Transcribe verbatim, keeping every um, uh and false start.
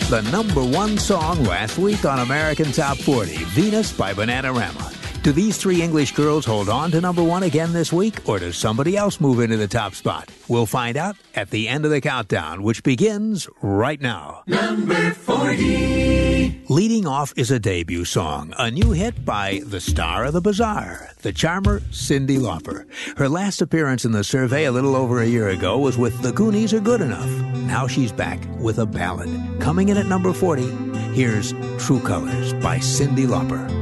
the number one song last week on American Top forty, Venus by Bananarama. Do these three English girls hold on to number one again this week, or does somebody else move into the top spot? We'll find out at the end of the countdown, which begins right now. Number forty. Leading off is a debut song, a new hit by the star of the bazaar, the charmer Cyndi Lauper. Her last appearance in the survey a little over a year ago was with The Goonies Are Good Enough. Now she's back with a ballad. Coming in at number forty, here's True Colors by Cyndi Lauper.